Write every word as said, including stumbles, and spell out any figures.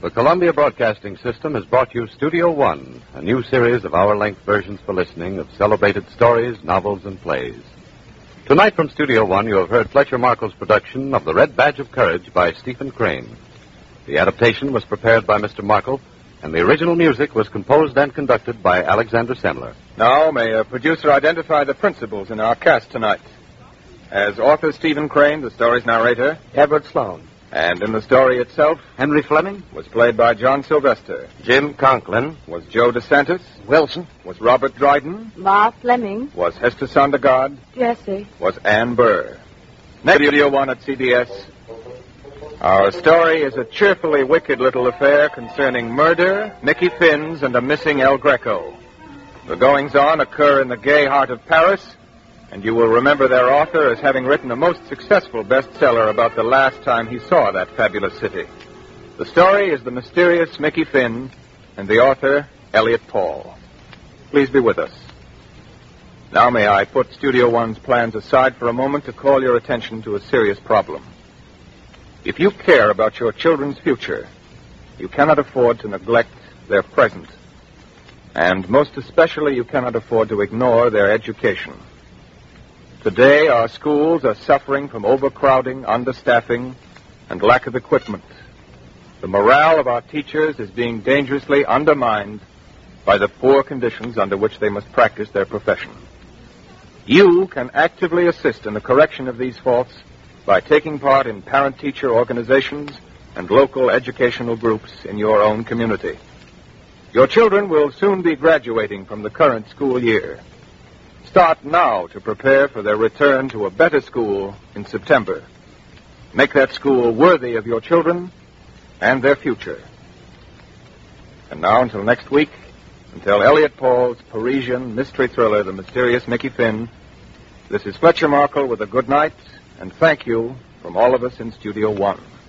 The Columbia Broadcasting System has brought you Studio One, a new series of hour-length versions for listening of celebrated stories, novels, and plays. Tonight from Studio One, you have heard Fletcher Markle's production of The Red Badge of Courage by Stephen Crane. The adaptation was prepared by Mister Markle, and the original music was composed and conducted by Alexander Semler. Now, may a producer identify the principals in our cast tonight? As author Stephen Crane, the story's narrator, Edward Sloan. And in the story itself, Henry Fleming was played by John Sylvester. Jim Conklin. Was Joe DeSantis. Wilson. Was Robert Dryden. Ma Fleming. Was Hester Sondergaard. Jesse. Was Ann Burr. Next, Studio One at C B S. Our story is a cheerfully wicked little affair concerning murder, Mickey Finns, and a missing El Greco. The goings-on occur in the gay heart of Paris, and you will remember their author as having written a most successful bestseller about the last time he saw that fabulous city. The story is The Mysterious Mickey Finn, and the author, Elliot Paul. Please be with us. Now may I put Studio One's plans aside for a moment to call your attention to a serious problem. If you care about your children's future, you cannot afford to neglect their present. And most especially, you cannot afford to ignore their education. Today, our schools are suffering from overcrowding, understaffing, and lack of equipment. The morale of our teachers is being dangerously undermined by the poor conditions under which they must practice their profession. You can actively assist in the correction of these faults by taking part in parent-teacher organizations and local educational groups in your own community. Your children will soon be graduating from the current school year. Start now to prepare for their return to a better school in September. Make that school worthy of your children and their future. And now, until next week, until Elliot Paul's Parisian mystery thriller, The Mysterious Mickey Finn, this is Fletcher Markle with a good night and thank you from all of us in Studio One.